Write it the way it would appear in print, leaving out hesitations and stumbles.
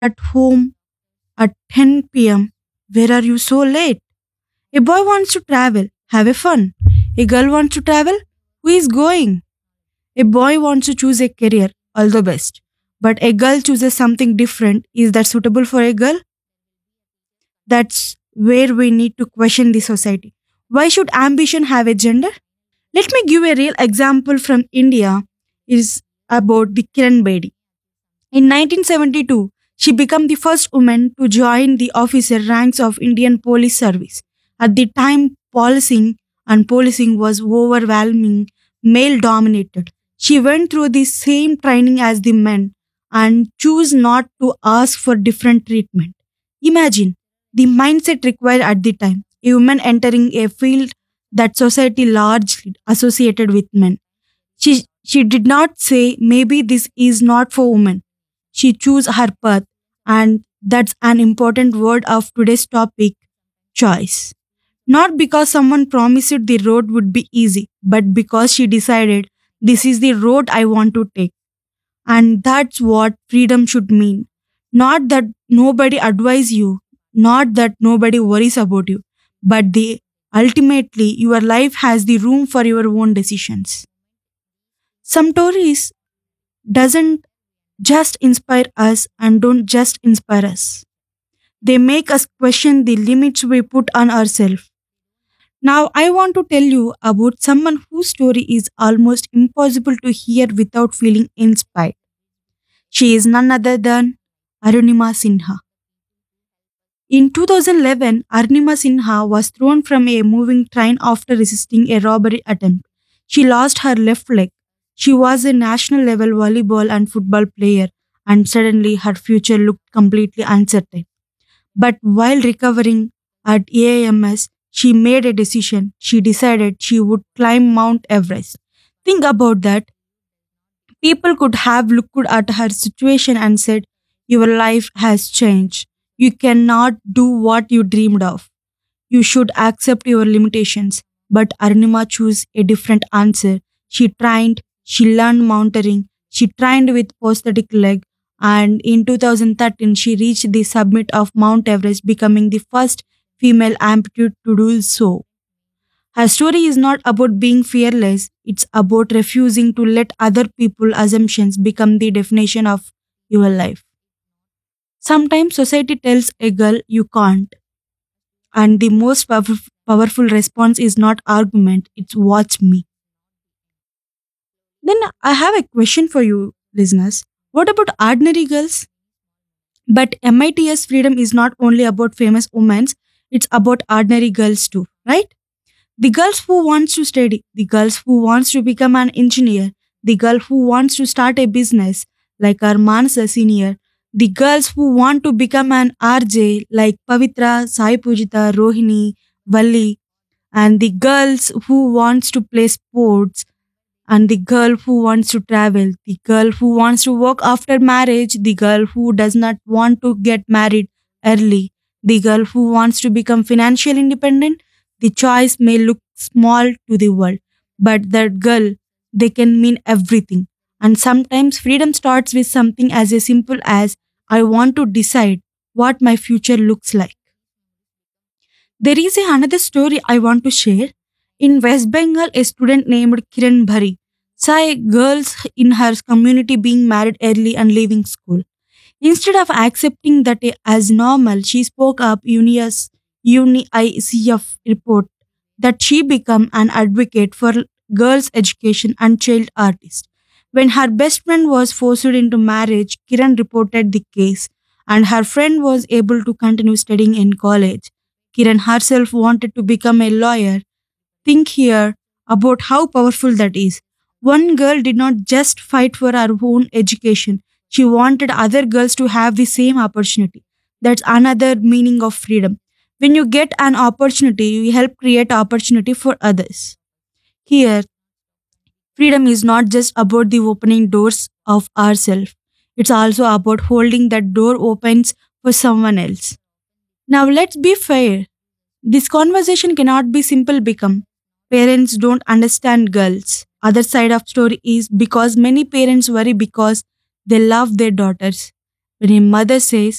at home at 10 p.m. Where are you so late? A boy wants to travel. Have a fun. A girl wants to travel. Who is going? A boy wants to choose a career. All the best. But a girl chooses something different. Is that suitable for a girl? That's where we need to question the society. Why should ambition have a gender? Let me give a real example from India. Is about the Kiran Bedi. In 1972, she became the first woman to join the officer ranks of Indian Police Service. At the time, policing was overwhelming, male dominated. She went through the same training as the men and chose not to ask for different treatment. Imagine the mindset required at the time. A woman entering a field that society largely associated with men. She did not say maybe this is not for women. She chose her path, and that's an important word of today's topic, choice. Not because someone promised the road would be easy, but because she decided this is the road I want to take. And that's what freedom should mean. Not that nobody advise you, not that nobody worries about you, but the ultimately your life has the room for your own decisions. Some stories doesn't just inspire us and don't just inspire us. They make us question the limits we put on ourselves. Now, I want to tell you about someone whose story is almost impossible to hear without feeling inspired. She is none other than Arunima Sinha. In 2011, Arunima Sinha was thrown from a moving train after resisting a robbery attempt. She lost her left leg. She was a national level volleyball and football player, and suddenly her future looked completely uncertain. But while recovering at AAMS, she made a decision. She decided she would climb Mount Everest. Think about that. People could have looked at her situation and said, your life has changed. You cannot do what you dreamed of. You should accept your limitations. But Arunima chose a different answer. She trained, she learned mountaineering, she trained with prosthetic leg, and in 2013 she reached the summit of Mount Everest, becoming the first female amputee to do so. Her story is not about being fearless, it's about refusing to let other people's assumptions become the definition of your life. Sometimes society tells a girl you can't, and the most powerful response is not argument, it's watch me. Then I have a question for you, listeners. What about ordinary girls? But MIT's freedom is not only about famous women, it's about ordinary girls too, right? The girls who wants to study, the girls who wants to become an engineer, the girl who wants to start a business like our Manasa senior, the girls who want to become an RJ like Pavitra, Sai Pujita, Rohini, Valli, and the girls who wants to play sports, and the girl who wants to travel, the girl who wants to work after marriage, the girl who does not want to get married early, the girl who wants to become financially independent. The choice may look small to the world, but that girl, they can mean everything. And sometimes freedom starts with something as simple as I want to decide what my future looks like. There is another story I want to share. In West Bengal, a student named Kiran Bhari saw girls in her community being married early and leaving school. Instead of accepting that as normal, she spoke up UNICEF report that she became an advocate for girls' education and child artists. When her best friend was forced into marriage, Kiran reported the case and her friend was able to continue studying in college. Kiran herself wanted to become a lawyer. Think here about how powerful that is. One girl did not just fight for her own education, she wanted other girls to have the same opportunity. That's another meaning of freedom. When you get an opportunity, you help create opportunity for others. Here, freedom is not just about the opening doors of ourselves. It's also about holding that door opens for someone else. Now let's be fair. This conversation cannot be simple become. Parents don't understand girls. Other side of story is because many parents worry because they love their daughters. When a mother says,